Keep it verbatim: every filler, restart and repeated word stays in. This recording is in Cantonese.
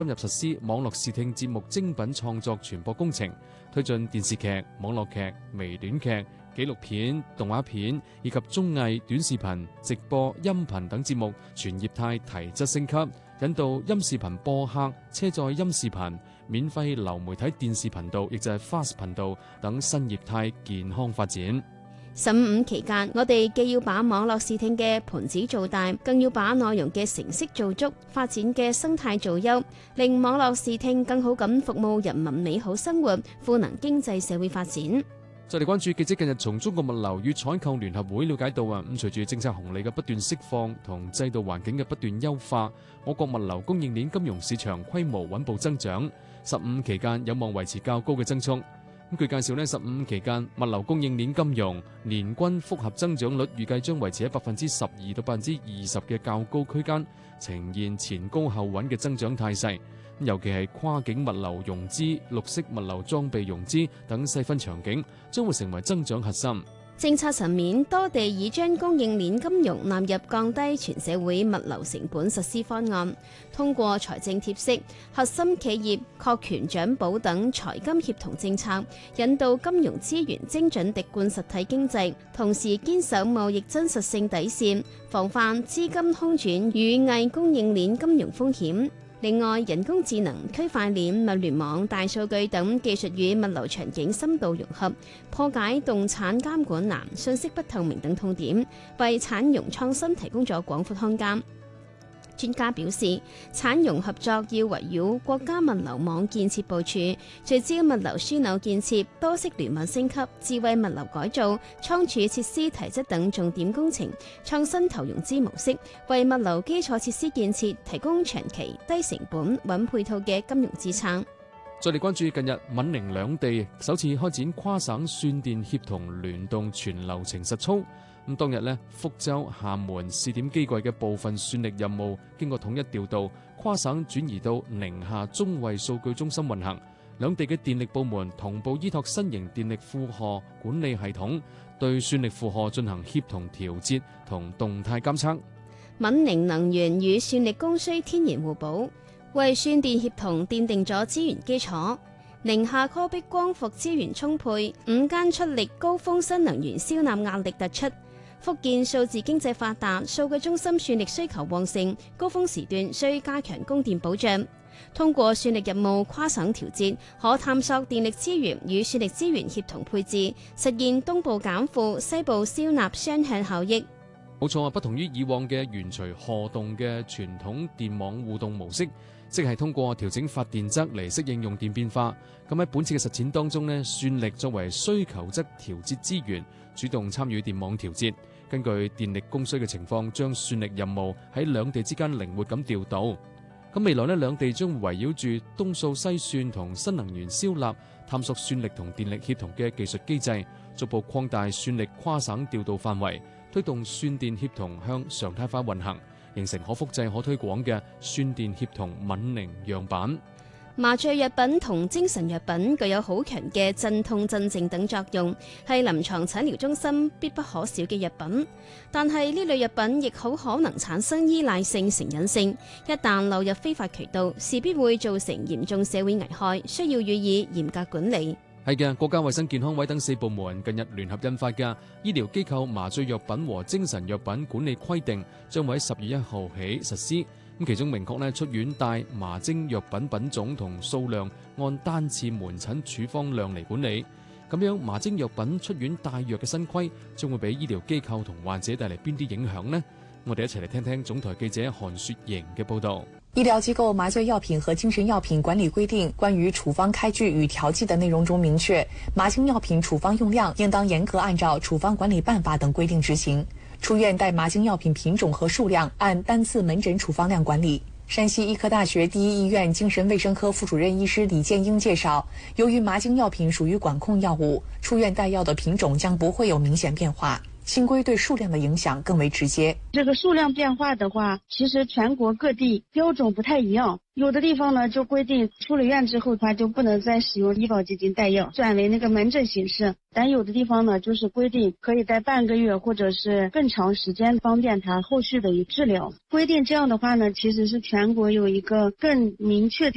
深入實施網絡視聽節目精品創作傳播工程，推進電視劇、網絡劇、微短劇、紀錄片、動畫片以及綜藝、短視頻、直播、音頻等節目全業態提質升級，引導音視頻播客、車載音視頻、免費流媒體電視頻道，亦就係 Fast 頻道等新業態健康發展。 十五期間，我哋既要把網絡視聽嘅盤子做大，更要把內容嘅成色做足，發展嘅生態做優，令網絡視聽更好咁服務人民美好生活，賦能經濟社會發展。 再嚟關注記者近日從中國物流與採購聯合會了解到啊，咁隨住政策紅利嘅不斷釋放同制度環境嘅不斷優化，我國物流供應鏈金融市場規模穩步增長，十五期間有望維持較高嘅增速。咁據介紹呢，十五期間物流供應鏈金融年均複合增長率預計將維持喺百分之十二到百分之二十嘅較高區間，呈現前高後穩嘅增長態勢。尤其係跨境物流融資、綠色物流裝備融資等細分場景，將會成為增長核心。 政策層面，多地已將供應鏈金融納入降低全社會物流成本實施方案，通過財政貼息、核心企業確權獎補等財金協同政策，引導金融資源精準滴灌實體經濟，同時堅守貿易真實性底線，防範資金空轉與偽供應鏈金融風險。另外，人工智能、區塊鏈、物聯網、大數據等技術與物流場景深度融合，破解動產監管難、信息不透明等痛點，為產融創新提供咗廣闊空間。專家表示，產融合作要圍繞國家物流網建設部署，聚焦物流樞紐建設、多式聯網升級、智慧物流改造、倉儲設施提質等重點工程，創新投融資模式，為物流基礎設施建設提供長期、低成本、穩配套嘅金融支撐。 再嚟關注近日閩寧兩地首次開展跨省算電協同聯動全流程實操。咁當日呢，福州、廈門試點機櫃嘅部分算力任務經過統一調度，跨省轉移到寧夏中衛數據中心運行。兩地嘅電力部門同步依託新型電力負荷管理系統，對算力負荷進行協同調節同動態監測。 閩寧能源與算力供需天然互補，為算電協同奠定咗資源基礎。寧夏柯壁光伏資源充沛，五間出力高峰新能源消納壓力突出。福建數字經濟發達，數據中心算力需求旺盛，高峰時段需加強供電保障。通過算力任務跨省調節，可探索電力資源與算力資源協同配置，實現東部減負、西部消納雙向效益。 冇錯啊，不同於以往嘅懸隨荷動嘅傳統電網互動模式，即係通過調整發電側嚟適應用電變化。咁喺本次嘅實踐當中呢，算力作為需求側調節資源，主動參與電網調節。根據電力供需嘅情況，將算力任務喺兩地之間靈活咁調度。咁未來呢，兩地將會圍繞住東數西算同新能源消納，探索算力同電力協同嘅技術機制，逐步擴大算力跨省調度範圍，推動算電協同向常態化運行，形成可複製可推廣嘅算電協同閩寧樣板。 麻醉藥品同精神藥品具有好強嘅鎮痛鎮靜等作用，係臨床診療中心必不可少嘅藥品。但係呢類藥品亦好可能產生依賴性、成癮性，一旦流入非法渠道，勢必會造成嚴重社會危害，需要予以嚴格管理。 係嘅，國家衛生健康委等四部門近日聯合印發嘅《醫療機構麻醉藥品和精神藥品管理規定》，將會喺十月一號起實施。咁其中明確咧，出院帶麻精藥品品種同數量按單次門診處方量嚟管理。咁樣麻精藥品出院帶藥嘅新規，將會俾醫療機構同患者帶嚟邊啲影響呢？我哋一齊嚟聽聽總台記者韓雪瑩嘅報導。 醫療機構麻醉藥品和精神藥品管理規定關於處方開具與調劑的內容中明確，麻精藥品處方用量應當嚴格按照處方管理辦法等規定執行。出院帶麻精藥品品種和數量按單次門診處方量管理。山西醫科大學第一醫院精神衛生科副主任醫師李建英介紹，由於麻精藥品屬於管控藥物，出院帶藥的品種將不會有明顯變化。新規對數量的影響更為直接。 這個數量變化的話，其實全國各地標準不太一樣。有的地方呢就規定出了院之後，他就不能再使用醫保基金帶藥，轉為那個門診形式。但有的地方呢就是規定可以帶半個月或者是更長時間，方便他後續的一治療。規定這樣的話呢，其實是全國有一個更明確的